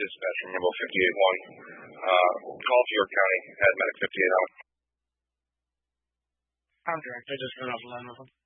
dispatch from Rumble 58-1. Call to York County, had medic 58 out. I'm direct. I just got off the line with him.